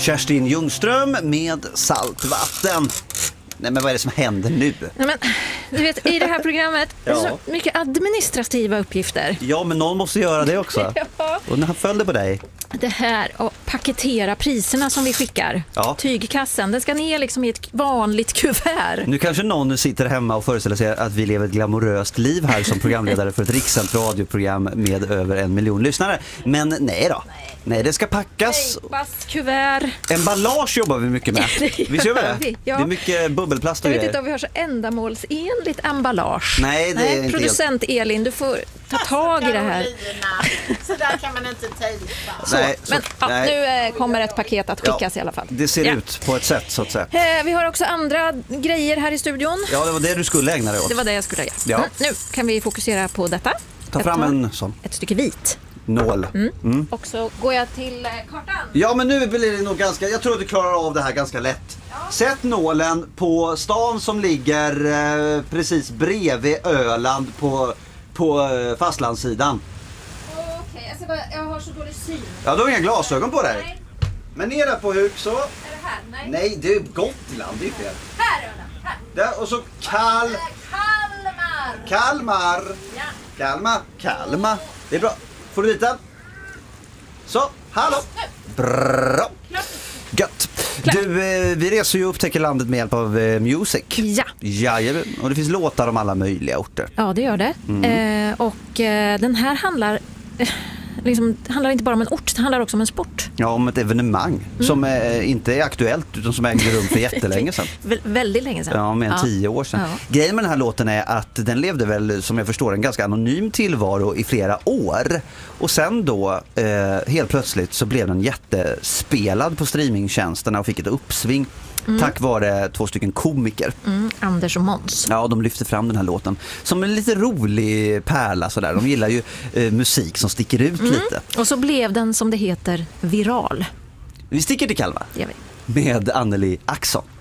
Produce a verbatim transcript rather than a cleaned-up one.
Kerstin Ljungström med Saltvatten. Nej, men vad är det som händer nu? Nej, men, du vet, i det här programmet är det Ja. så mycket administrativa uppgifter. Ja, men någon måste göra det också. Ja. Och när han följde på dig. Det här att paketera priserna som vi skickar. Ja. Tygkassen, den ska ner liksom i ett vanligt kuvert. Nu kanske någon sitter hemma och föreställer sig att vi lever ett glamoröst liv här som programledare för ett rikssänt radioprogram med över en miljon lyssnare. Men nej då. Nej, det ska packas. Tejpas, kuvert. Emballage jobbar vi mycket med. Visst gör vi det? vi, ja. Det är mycket bubbelplast och Jag vet grejer. inte om vi har så ändamålsenligt emballage. Nej, det är inte producent Elin, du får ta tag i det här. Så där kan man inte tejpa. Nej, så, Men ja, nej. nu eh, kommer ett paket att skickas Ja, i alla fall. Det ser Ja. ut på ett sätt så att säga. Eh, vi har också andra grejer här i studion. Ja, det var det du skulle ägna dig åt. Det var det jag skulle göra. Ja. Mm, nu kan vi fokusera på detta. Ta fram en sån Ett stycke vit. nål. Mm. Och så går jag till eh, kartan. Ja, men nu blir det nog ganska, jag tror att du klarar av det här ganska lätt. Sätt nålen på stan som ligger eh, precis bredvid Öland på, på eh, fastlandssidan. Okej, jag, ska bara, jag har så dålig syn. Ja, du har inga glasögon på dig. Nej. Men ner där på huk så. Är det här? Nej. Nej, det är Gotland, det är fel. Här är den. Här. Där, och så Kal... Kalmar. Kalmar. Ja. Kalmar. Kalmar. Det är bra. Får du dit den? Så, hallå. Bra. Gött. Du, eh, vi reser ju och upptäcker landet med hjälp av eh, Music. Ja. Jajamän. Och det finns låtar om alla möjliga orter. Ja, det gör det. Mm. Eh, och eh, den här handlar, eh, liksom, det handlar inte bara om en ort, det handlar också om en sport. Ja, om ett evenemang som eh, inte är aktuellt utan som ägde rum för jättelänge sedan. Vä- väldigt länge sedan. Ja, mer än tio år sedan. Ja. Grejen med den här låten är att den levde väl, som jag förstår, en ganska anonym tillvaro i flera år. Och sen då, eh, helt plötsligt så blev den jättespelad på streamingtjänsterna och fick ett uppsving. Mm. Tack vare två stycken komiker. Mm, Anders och Måns. Ja, de lyfter fram den här låten som en lite rolig pärla sådär. De gillar ju eh, musik som sticker ut Mm. lite. Och så blev den, som det heter, viral. Vi sticker till Kalmar Det gör vi. med Anneli Axon.